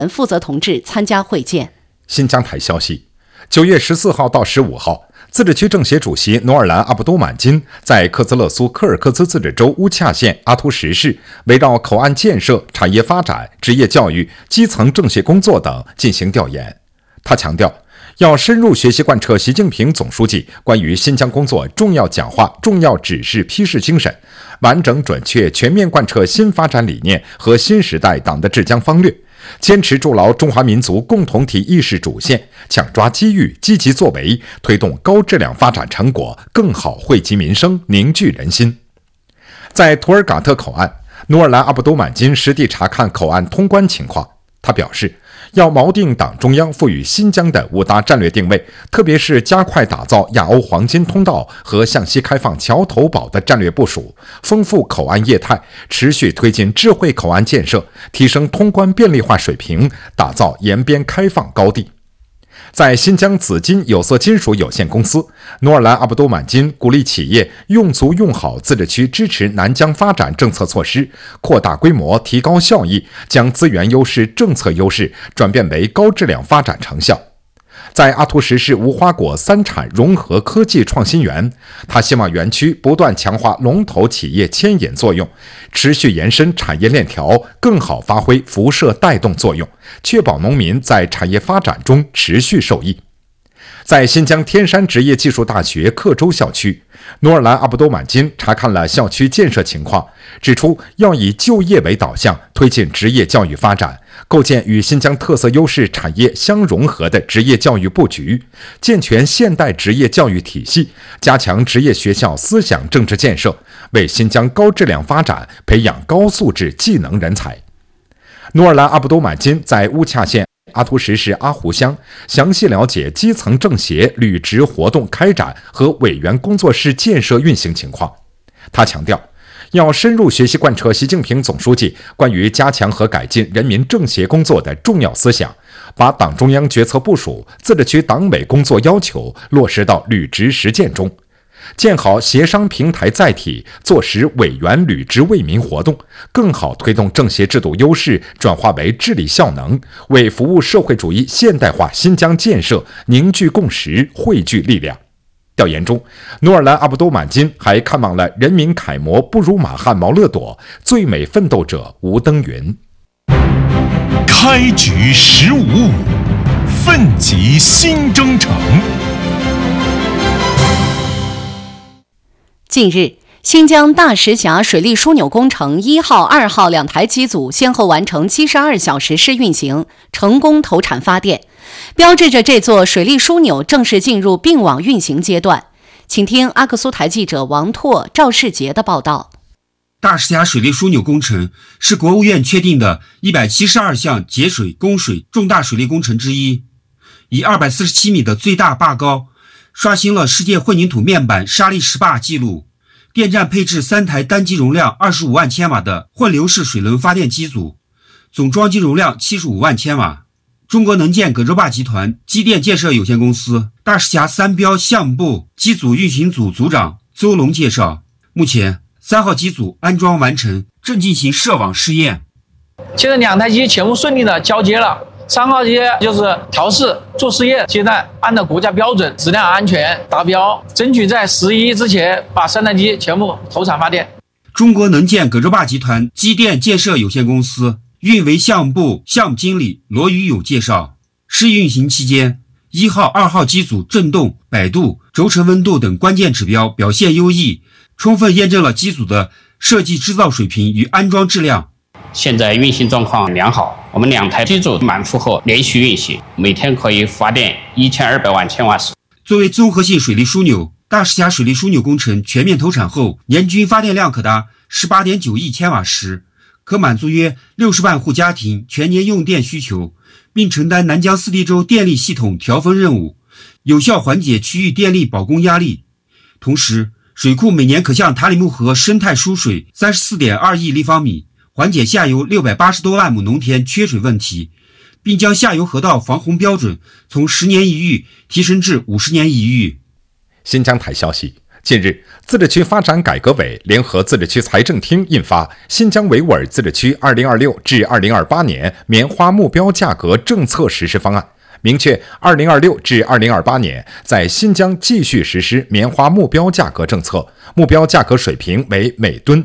负责同志参加会见。 新疆台消息，9月14号到15号，自治区政协主席努尔兰·阿卜都满金在克孜勒苏柯尔克孜自治州乌恰县阿图什市，围绕口岸建设、产业发展、职业教育、基层政协工作等进行调研。他强调，要深入学习贯彻习近平总书记关于新疆工作重要讲话、重要指示批示精神，完整准确全面贯彻新发展理念和新时代党的治疆方略，坚持筑牢中华民族共同体意识主线，抢抓机遇，积极作为，推动高质量发展成果更好惠及民生，凝聚人心。在图尔嘎特口岸，努尔兰·阿卜都满金实地查看口岸通关情况。他表示，要锚定党中央赋予新疆的5大战略定位，特别是加快打造亚欧黄金通道和向西开放桥头堡的战略部署，丰富口岸业态，持续推进智慧口岸建设，提升通关便利化水平，打造沿边开放高地。在新疆紫金有色金属有限公司，努尔兰·阿卜都满金鼓励企业用足用好自治区支持南疆发展政策措施，扩大规模，提高效益，将资源优势、政策优势转变为高质量发展成效。在阿图什市无花果3产融合科技创新园，他希望园区不断强化龙头企业牵引作用，持续延伸产业链条，更好发挥辐射带动作用，确保农民在产业发展中持续受益。在新疆天山职业技术大学克州校区，努尔兰·阿卜都满金查看了校区建设情况，指出要以就业为导向，推进职业教育发展，构建与新疆特色优势产业相融合的职业教育布局，健全现代职业教育体系，加强职业学校思想政治建设，为新疆高质量发展培养高素质技能人才。努尔兰·阿卜都满金在乌恰县阿图什市阿湖乡详细了解基层政协履职活动开展和委员工作室建设运行情况。他强调，要深入学习贯彻习近平总书记关于加强和改进人民政协工作的重要思想，把党中央决策部署、自治区党委工作要求落实到履职实践中，建好协商平台载体，做实委员履职为民活动，更好推动政协制度优势转化为治理效能，为服务社会主义现代化新疆建设凝聚共识、汇聚力量。调研中，努尔兰·阿卜都满金还看望了人民楷模布如马汉毛勒朵、最美奋斗者吴登云。 开局时无误，奋楫新征程。 近日，新疆大石峡水利枢纽工程1号、2号2台机组先后完成72小时试运行，成功投产发电，标志着这座水利枢纽正式进入并网运行阶段。请听阿克苏台记者王拓、赵世杰的报道。 大石峡水利枢纽工程是国务院确定的172项节水供水重大水利工程之一，以247米的最大坝高刷新了世界混凝土面板沙砾石坝纪录。电站配置3台单机容量25万千瓦的混流式水轮发电机组，总装机容量75万千瓦。中国能建葛洲坝集团机电建设有限公司大石峡3标项目部机组运行组组长邹龙介绍，目前3号机组安装完成，正进行涉网试验。 现在2台机全部顺利的交接了，3号机就是调试做试验阶段，按照国家标准质量安全达标，争取在11之前把3台机全部投产发电。 中国能建葛洲坝集团机电建设有限公司运维项目部项目经理罗宇友介绍，试运行期间1号、2号机组振动、摆渡、轴承温度等关键指标表现优异，充分验证了机组的设计制造水平与安装质量。 现在运行状况良好，我们2台机组满负荷连续运行，每天可以发电1200万千瓦时。 作为综合性水利枢纽，大石峡水利枢纽工程全面投产后，年均发电量可达 18.9 亿千瓦时，可满足约60万户家庭全年用电需求，并承担南疆4地州电力系统调峰任务，有效缓解区域电力保供压力。同时，水库每年可向塔里木河生态输水 34.2 亿立方米，缓解下游680多万亩农田缺水问题，并将下游河道防洪标准从10年一遇提升至50年一遇。 新疆台消息， 近日，自治区发展改革委联合自治区财政厅印发《新疆维吾尔自治区2026至2028年棉花目标价格政策实施方案》，明确2026至2028年在新疆继续实施棉花目标价格政策，目标价格水平为每吨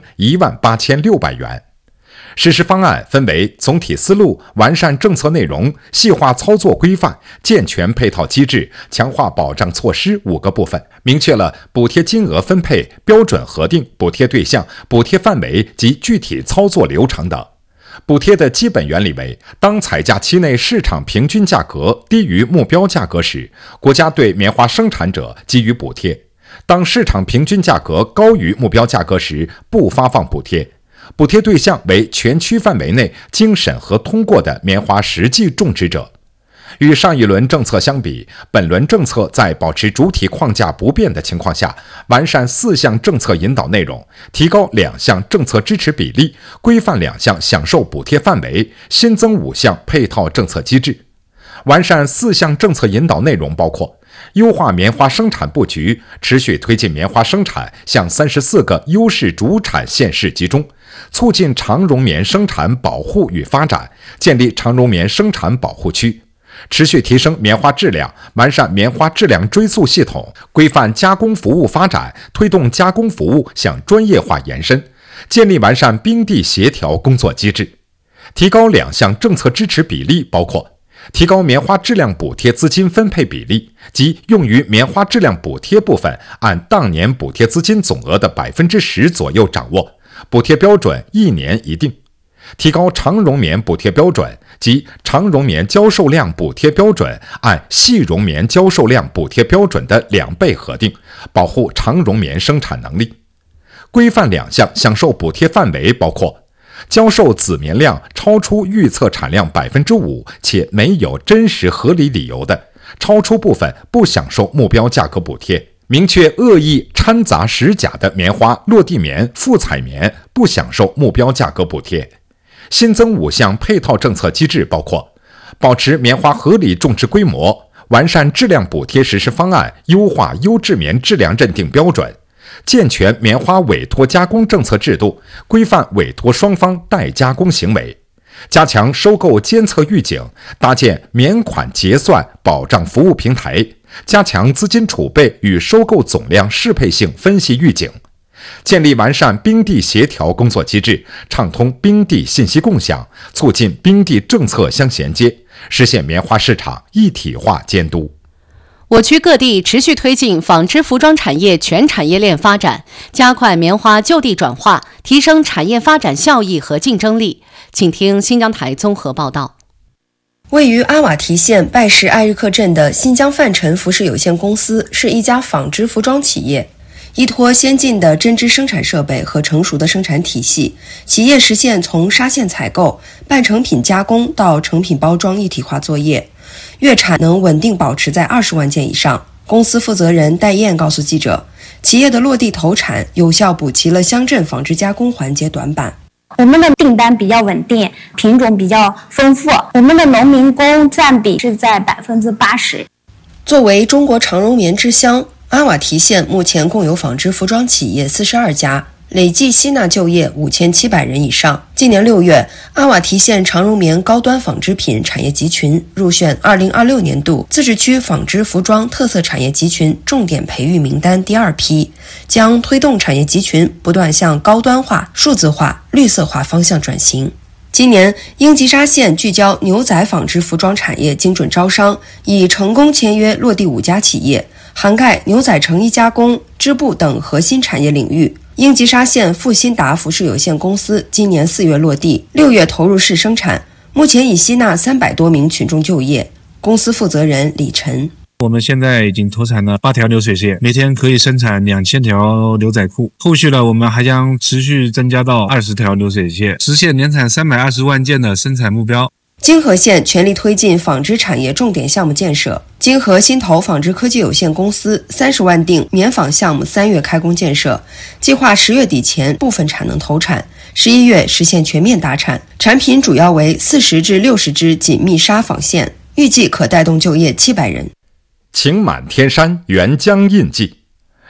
18600元。实施方案分为总体思路、完善政策内容、细化操作规范、健全配套机制、强化保障措施5个部分，明确了补贴金额分配、标准核定、补贴对象、补贴范围及具体操作流程等。补贴的基本原理为：当采价期内市场平均价格低于目标价格时，国家对棉花生产者给予补贴；当市场平均价格高于目标价格时，不发放补贴。补贴对象为全区范围内经审核通过的棉花实际种植者。与上一轮政策相比，本轮政策在保持主体框架不变的情况下，完善4项政策引导内容，提高2项政策支持比例，规范2项享受补贴范围，新增5项配套政策机制。完善4项政策引导内容包括：优化棉花生产布局，持续推进棉花生产向34个优势主产县市集中，促进长绒棉生产保护与发展，建立长绒棉生产保护区，持续提升棉花质量，完善棉花质量追溯系统，规范加工服务发展，推动加工服务向专业化延伸，建立完善冰地协调工作机制。提高2项政策支持比例包括：提高棉花质量补贴资金分配比例，即用于棉花质量补贴部分按当年补贴资金总额的10%左右掌握，补贴标准1年一定；提高长绒棉补贴标准，即长绒棉交售量补贴标准按细绒棉交售量补贴标准的2倍核定，保护长绒棉生产能力。规范2项享受补贴范围包括：交售子棉量超出预测产量5%且没有真实合理理由的，超出部分不享受目标价格补贴；明确恶意掺杂实假的棉花、落地棉、复采棉不享受目标价格补贴。新增5项配套政策机制包括：保持棉花合理种植规模，完善质量补贴实施方案，优化优质棉质量认定标准，健全棉花委托加工政策制度，规范委托双方代加工行为，加强收购监测预警，搭建棉款结算保障服务平台，加强资金储备与收购总量适配性分析预警，建立完善冰地协调工作机制，畅通冰地信息共享，促进冰地政策相衔接，实现棉花市场一体化监督。 我区各地持续推进纺织服装产业全产业链发展，加快棉花就地转化，提升产业发展效益和竞争力。请听新疆台综合报道。 位于阿瓦提县拜市艾日克镇的新疆范辰服饰有限公司是一家纺织服装企业，依托先进的针织生产设备和成熟的生产体系，企业实现从纱线采购、半成品加工到成品包装一体化作业，月产能稳定保持在20万件以上。公司负责人戴燕告诉记者，企业的落地投产有效补齐了乡镇纺织加工环节短板。 我们的订单比较稳定，品种比较丰富，我们的农民工占比是在80%。 作为中国长绒棉之乡，阿瓦提县目前共有纺织服装企业42家，累计吸纳就业5700人以上。今年6月，阿瓦提县长绒棉高端纺织品产业集群入选2026年度自治区纺织服装特色产业集群重点培育名单第2批，将推动产业集群不断向高端化、数字化、绿色化方向转型。今年，英吉沙县聚焦牛仔纺织服装产业精准招商，已成功签约落地5家企业，涵盖牛仔成衣加工、织布等核心产业领域。英吉沙县富新达服饰有限公司今年4月落地，6月投入试生产，目前已吸纳300多名群众就业。公司负责人李晨： 我们现在已经投产了8条流水线，每天可以生产2000条牛仔裤。后续呢，我们还将持续增加到20条流水线，实现年产320万件的生产目标。 金河县全力推进纺织产业重点项目建设，金河新投纺织科技有限公司30万锭棉纺项目3月开工建设，计划10月底前部分产能投产，11月实现全面达产。产品主要为40至60支紧密纱纺线，预计可带动就业700人。 晴满天山，沅江印记。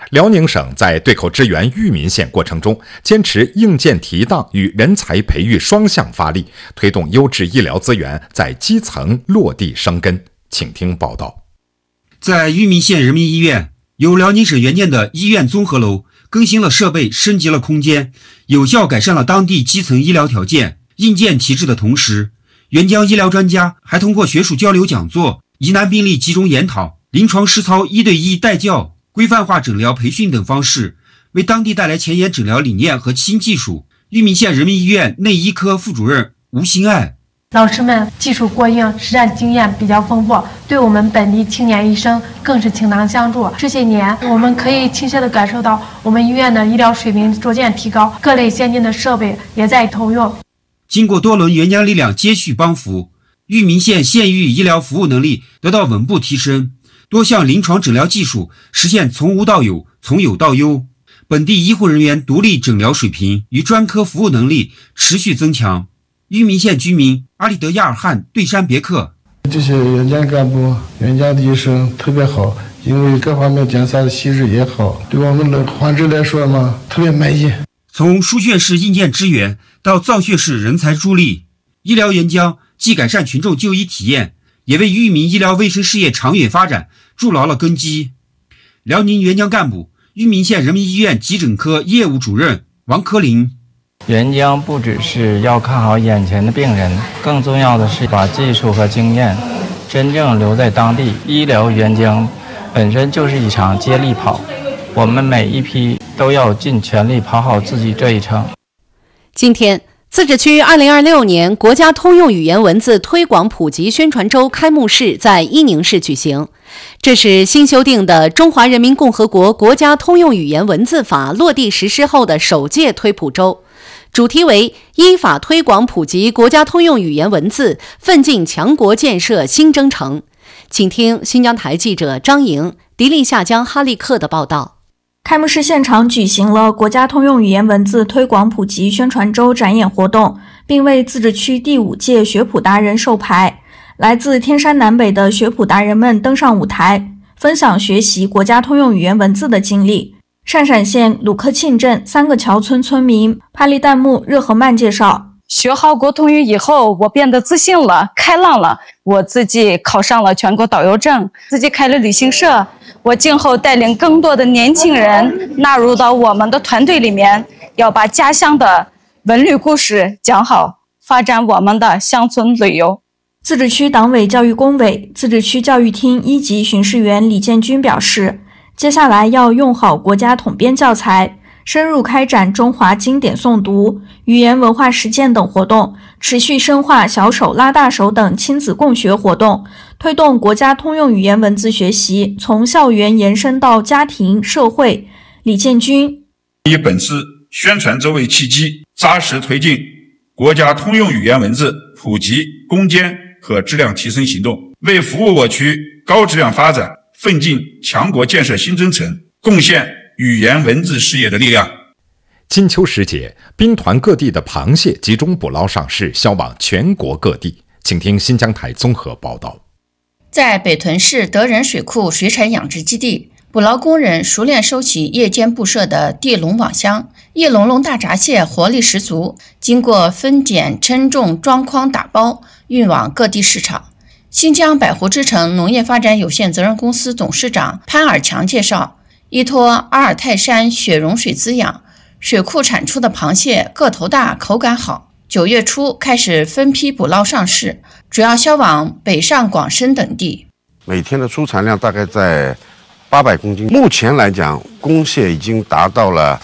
辽宁省在对口支援裕民县过程中，坚持硬件提档与人才培育双向发力，推动优质医疗资源在基层落地生根。请听报道。 在裕民县人民医院，由辽宁省援建的医院综合楼更新了设备，升级了空间，有效改善了当地基层医疗条件。硬件提质的同时，援疆医疗专家还通过学术交流讲座、疑难病例集中研讨、临床实操1对1带教、规范化诊疗培训等方式，为当地带来前沿诊疗理念和新技术。裕民县人民医院内医科副主任吴新爱： 老师们技术过硬，实战经验比较丰富，对我们本地青年医生更是倾囊相助。这些年，我们可以清晰地感受到我们医院的医疗水平逐渐提高，各类先进的设备也在投用。 经过多轮援疆力量接续帮扶，裕民县县域医疗服务能力得到稳步提升，多项临床诊疗技术实现从无到有、从有到优，本地医护人员独立诊疗水平与专科服务能力持续增强。裕民县居民阿里德亚尔汗对山别克： 这些援疆干部、援疆的医生特别好，因为各方面检查的细致也好，对我们的患者来说嘛，特别满意。 从输血式硬件支援到造血式人才助力，医疗援疆既改善群众就医体验，也为裕民医疗卫生事业长远发展筑牢了根基。辽宁援疆干部、裕民县人民医院急诊科业务主任王科林： 援疆不只是要看好眼前的病人，更重要的是把技术和经验真正留在当地。医疗援疆本身就是一场接力跑，我们每一批都要尽全力跑好自己这一程。 今天，自治区2026年国家通用语言文字推广普及宣传周开幕式在伊宁市举行。这是新修订的《中华人民共和国国家通用语言文字法》落地实施后的首届推普周，主题为依法推广普及国家通用语言文字，奋进强国建设新征程。请听新疆台记者张莹、迪丽夏江哈利克的报道。 开幕式现场举行了国家通用语言文字推广普及宣传周展演活动，并为自治区第5届学普达人授牌。来自天山南北的学普达人们登上舞台，分享学习国家通用语言文字的经历。鄯善县鲁克沁镇3个桥村村民帕利旦木热合曼介绍： 学好国通语以后，我变得自信了，开朗了。我自己考上了全国导游证，自己开了旅行社。我今后带领更多的年轻人纳入到我们的团队里面，要把家乡的文旅故事讲好，发展我们的乡村旅游。 自治区党委教育工委、自治区教育厅1级巡视员李建军表示，接下来要用好国家统编教材，深入开展中华经典诵读、语言文化实践等活动，持续深化小手拉大手等亲子共学活动，推动国家通用语言文字学习从校园延伸到家庭、社会。李建军： 以本次宣传周为契机，扎实推进国家通用语言文字普及攻坚和质量提升行动，为服务我区高质量发展奋进强国建设新征程贡献语言文字事业的力量。 金秋时节，兵团各地的螃蟹集中捕捞上市，销往全国各地。请听新疆台综合报道。 在北屯市德仁水库水产养殖基地，捕捞工人熟练收起夜间布设的地笼网箱，一笼笼大闸蟹活力十足，经过分拣、称重、装筐、打包，运往各地市场。新疆百湖之城农业发展有限责任公司董事长潘尔强介绍，依托阿尔泰山雪融水滋养，水库产出的螃蟹个头大、口感好。9月初开始分批捕捞上市，主要销往北上广深等地。 每天的出产量大概在800公斤，目前来讲，公蟹已经达到了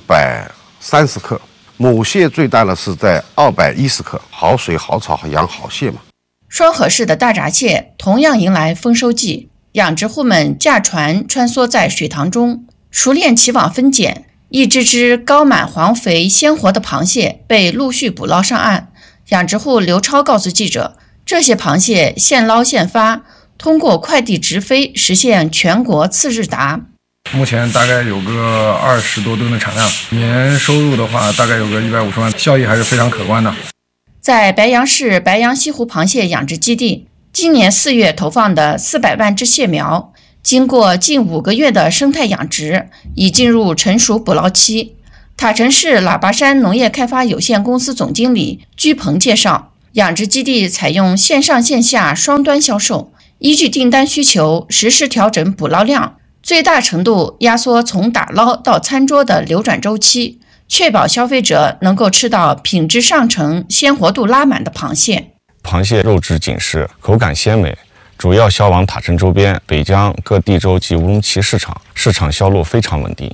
430克，母蟹最大的是在210克。好水好草养好蟹嘛。 双河市的大闸蟹同样迎来丰收季，养殖户们驾船穿梭在水塘中，熟练起网分拣，一只只高满黄肥鲜活的螃蟹被陆续捕捞上岸。养殖户刘超告诉记者，这些螃蟹现捞现发，通过快递直飞实现全国次日达。 目前大概有个20多吨的产量，年收入的话大概有个150万，效益还是非常可观的。 在白杨市白杨西湖螃蟹养殖基地，今年4月投放的400万只蟹苗， 经过近5个月的生态养殖，已进入成熟捕捞期。塔城市喇叭山农业开发有限公司总经理居鹏介绍，养殖基地采用线上线下双端销售，依据订单需求实时调整捕捞量，最大程度压缩从打捞到餐桌的流转周期，确保消费者能够吃到品质上乘、鲜活度拉满的螃蟹。 螃蟹肉质紧实，口感鲜美，主要销往塔城周边、北疆各地州及乌鲁木齐市场，市场销路非常稳定。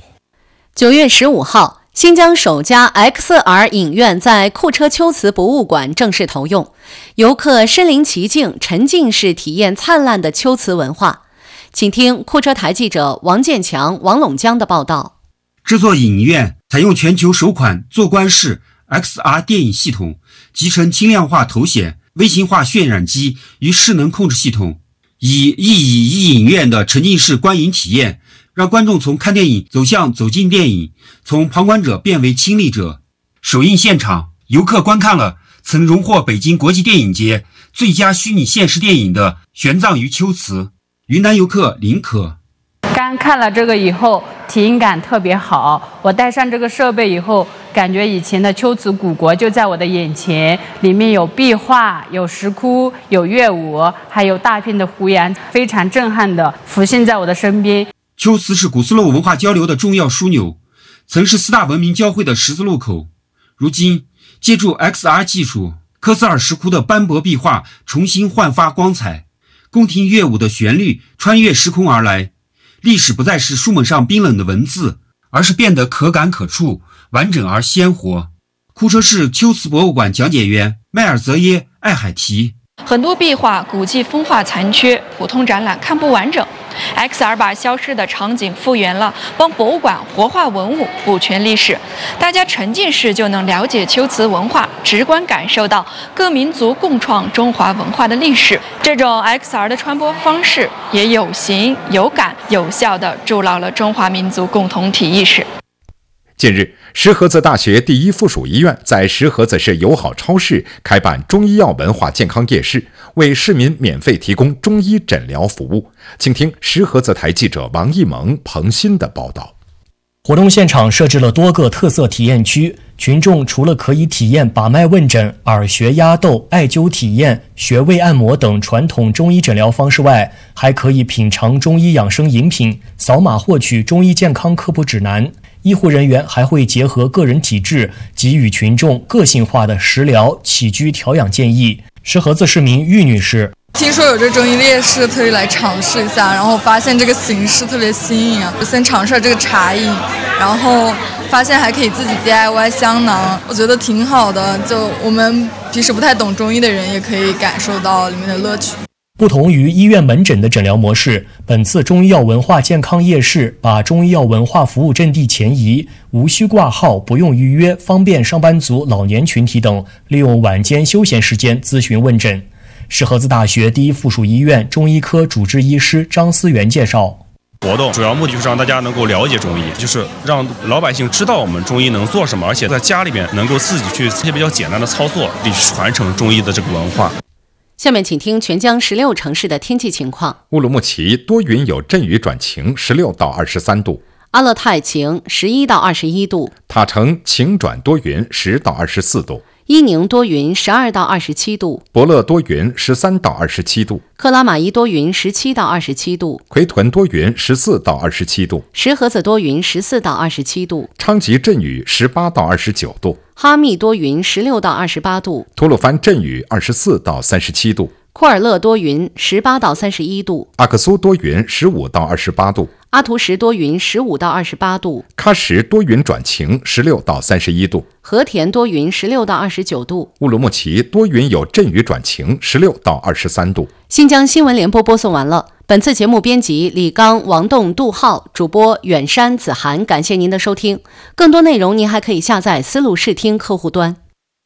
9月15号，新疆首家 XR 影院在库车秋瓷博物馆正式投用，游客身临其境，沉浸式体验灿烂的秋瓷文化。请听库车台记者王建强、王陇江的报道。 这座影院采用全球首款坐观式 XR 电影系统，集成轻量化头显、微型化渲染机与势能控制系统，以一影院的沉浸式观影体验，让观众从看电影走进电影，从旁观者变为亲历者。首映现场，游客观看了曾荣获北京国际电影节最佳虚拟现实电影的《玄奘于秋瓷》。云南游客林可， 刚看了这个以后，体验感特别好。我带上这个设备以后，感觉以前的秋瓷古国就在我的眼前，里面有壁画、有石窟、有乐舞，还有大片的湖洋，非常震撼的浮现在我的身边。 秋瓷是古丝路文化交流的重要枢纽，曾是4大文明交汇的十字路口。如今，借助 XR 技术，科斯尔石窟的斑驳壁画重新焕发光彩，宫廷乐舞的旋律穿越时空而来。历史不再是书本上冰冷的文字，而是变得可感可触，完整而鲜活。库车市秋瓷博物馆讲解员迈尔泽耶·艾海提， 很多壁画古迹风化残缺，普通展览看不完整。XR 把消失的场景复原了，帮博物馆活化文物，补全历史。大家沉浸式就能了解秋瓷文化，直观感受到各民族共创中华文化的历史。这种 XR 的传播方式也有形有感，有效地筑牢了中华民族共同体意识。 近日，石河子大学第一附属医院在石河子市友好超市开办中医药文化健康夜市，为市民免费提供中医诊疗服务。请听石河子台记者王一萌、彭鑫的报道。 活动现场设置了多个特色体验区，群众除了可以体验把脉问诊、耳穴压豆、艾灸体验、穴位按摩等传统中医诊疗方式外，还可以品尝中医养生饮品，扫码获取中医健康科普指南。医护人员还会结合个人体质，给予群众个性化的食疗、起居调养建议。石河子市民玉女士， 听说有这中医夜市，特意来尝试一下，然后发现这个形式特别新颖啊！我先尝试了这个茶饮，然后发现还可以自己 DIY 香囊，我觉得挺好的。就我们平时不太懂中医的人，也可以感受到里面的乐趣。 不同于医院门诊的诊疗模式，本次中医药文化健康夜市把中医药文化服务阵地前移，无需挂号，不用预约，方便上班族、老年群体等利用晚间休闲时间咨询问诊。石河子大学第一附属医院中医科主治医师张思源介绍， 活动主要目的就是让大家能够了解中医，就是让老百姓知道我们中医能做什么，而且在家里面能够自己去一些比较简单的操作，以传承中医的这个文化。 下面请听全疆16城市的天气情况。 乌鲁木齐多云有阵雨转晴，16到23度； 阿勒泰晴，11到21度； 塔城晴转多云，10到24度； 伊宁多云，12到27度； 博乐多云，13到27度； 克拉玛依多云，17到27度； 奎屯多云，14到27度； 石河子多云，14到27度； 昌吉阵雨，18到29度； 哈密多云，16到28度； 吐鲁番阵雨，24到37度； 库尔勒多云，18到31度； 阿克苏多云，15到28度； 阿图什多云，15到28度； 喀什多云转晴，16到31度； 和田多云，16到29度； 乌鲁木齐多云有阵雨转晴，16到23度。 新疆新闻联播播送完了。本次节目编辑李刚、王栋、杜浩，主播远山、子涵，感谢您的收听。更多内容您还可以下载思路视听客户端。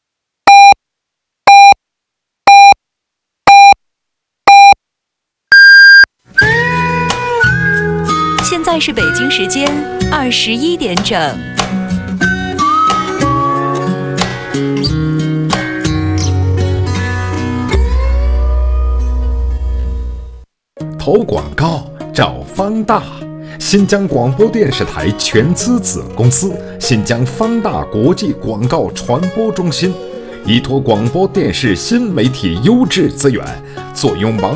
现在是北京时间21点整。 投广告找方大。新疆广播电视台全资子公司新疆方大国际广告传播中心，依托广播电视新媒体优质资源，坐拥网